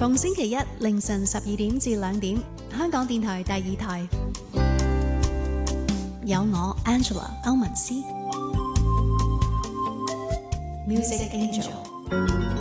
逢星期一凌晨12點至2點，香港電台第2台有我 Angela 歐文詩 Music Angel。